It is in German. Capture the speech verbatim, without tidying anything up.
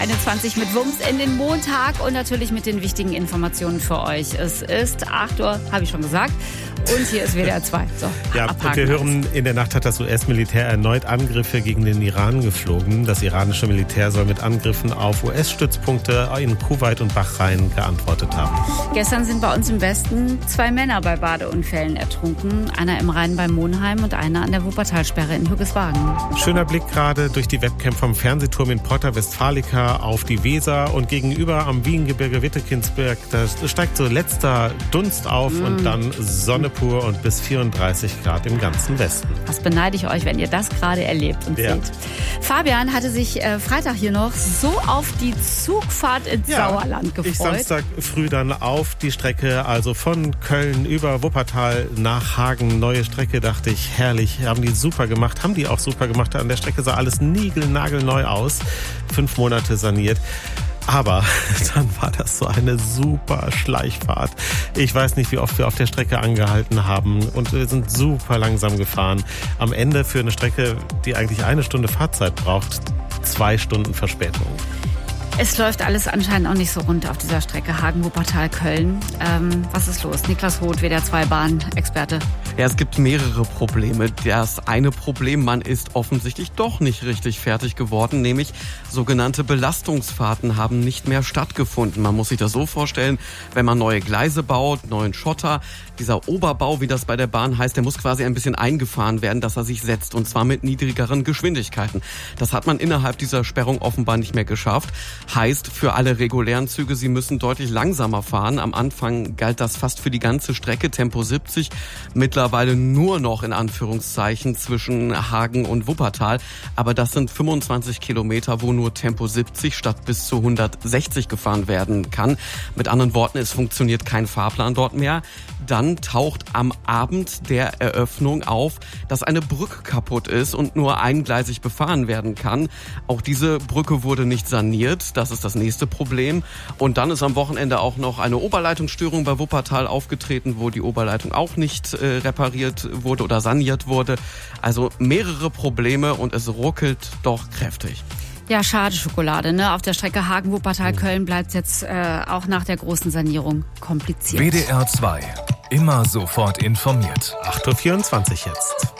einundzwanzig mit Wumms in den Montag und natürlich mit den wichtigen Informationen für euch. Es ist acht Uhr, habe ich schon gesagt. Und hier ist W D R zwei. So, ja, und wir hören, in der Nacht hat das U S-Militär erneut Angriffe gegen den Iran geflogen. Das iranische Militär soll mit Angriffen auf U S-Stützpunkte in Kuwait und Bahrain geantwortet haben. Gestern sind bei uns im Westen zwei Männer bei Badeunfällen ertrunken. Einer im Rhein bei Monheim und einer an der Wuppertalsperre in Hüggelswagen. Schöner Blick gerade durch die Webcam vom Fernsehturm in Porta Westfalica auf die Weser und gegenüber am Wiehengebirge Wittekinsberg. Da steigt so letzter Dunst auf mm. und dann Sonne pur und bis vierunddreißig Grad im ganzen Westen. Was beneide ich euch, wenn ihr das gerade erlebt und ja. seht. Fabian hatte sich äh, Freitag hier noch so auf die Zugfahrt ins ja, Sauerland gefreut. Ich Samstag früh dann auf die Strecke, also von Köln über Wuppertal nach Hagen. Neue Strecke, dachte ich, herrlich. Haben die super gemacht, haben die auch super gemacht. An der Strecke sah alles niegelnagelneu aus. Fünf Monate saniert. Aber dann war das so eine super Schleichfahrt. Ich weiß nicht, wie oft wir auf der Strecke angehalten haben und wir sind super langsam gefahren. Am Ende für eine Strecke, die eigentlich eine Stunde Fahrzeit braucht, zwei Stunden Verspätung. Es läuft alles anscheinend auch nicht so rund auf dieser Strecke Hagen, Wuppertal, Köln. Ähm, was ist los? Niklas Roth, W D R zwei Bahn-Experte. Ja, es gibt mehrere Probleme. Das eine Problem, man ist offensichtlich doch nicht richtig fertig geworden, nämlich sogenannte Belastungsfahrten haben nicht mehr stattgefunden. Man muss sich das so vorstellen, wenn man neue Gleise baut, neuen Schotter, dieser Oberbau, wie das bei der Bahn heißt, der muss quasi ein bisschen eingefahren werden, dass er sich setzt, und zwar mit niedrigeren Geschwindigkeiten. Das hat man innerhalb dieser Sperrung offenbar nicht mehr geschafft. Heißt für alle regulären Züge, sie müssen deutlich langsamer fahren. Am Anfang galt das fast für die ganze Strecke, Tempo siebzig, mittlerweile nur noch in Anführungszeichen zwischen Hagen und Wuppertal. Aber das sind fünfundzwanzig Kilometer, wo nur Tempo siebzig statt bis zu hundertsechzig gefahren werden kann. Mit anderen Worten, es funktioniert kein Fahrplan dort mehr. Dann taucht am Abend der Eröffnung auf, dass eine Brücke kaputt ist und nur eingleisig befahren werden kann. Auch diese Brücke wurde nicht saniert. Das ist das nächste Problem. Und dann ist am Wochenende auch noch eine Oberleitungsstörung bei Wuppertal aufgetreten, wo die Oberleitung auch nicht äh, repariert wurde oder saniert wurde. Also mehrere Probleme und es ruckelt doch kräftig. Ja, schade Schokolade, ne? Auf der Strecke Hagen-Wuppertal-Köln bleibt es jetzt äh, auch nach der großen Sanierung kompliziert. W D R zwei. Immer sofort informiert. acht Uhr vierundzwanzig jetzt.